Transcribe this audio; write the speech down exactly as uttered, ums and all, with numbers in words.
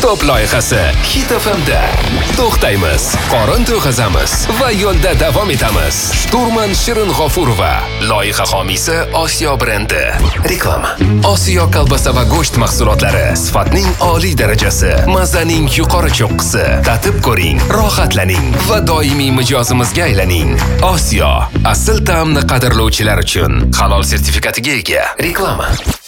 Top loyihasi Hit F M'da. To'xtaymiz, qorin to'g'azamiz va yo'lda davom etamiz. Shturman Shirin G'ofurova, loyiha homiysi Osiyo brendi. Reklama. Osiyo kolbasa va go'sht mahsulotlari sifatning oliy darajasi, mazaning yuqori cho'qqisi. Tatib ko'ring, rohatlaning va doimiy mijozimizga aylaning. Osiyo asl ta'mni qadrlovchilar uchun halol sertifikatiga ega. Reklama.